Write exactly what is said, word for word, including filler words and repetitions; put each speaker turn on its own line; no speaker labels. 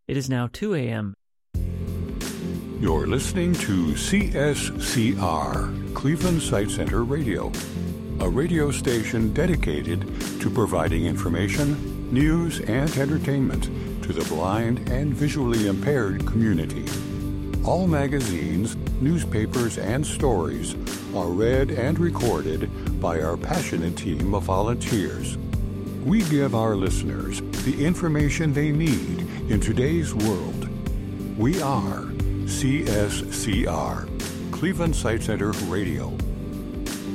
It is now two a.m.
You're listening to C S C R, Cleveland Sight Center Radio, a radio station dedicated to providing information, news, and entertainment to the blind and visually impaired community. All magazines, newspapers, and stories are read and recorded by our passionate team of volunteers. We give our listeners the information they need in today's world. We are C S C R, Cleveland Sight Center Radio.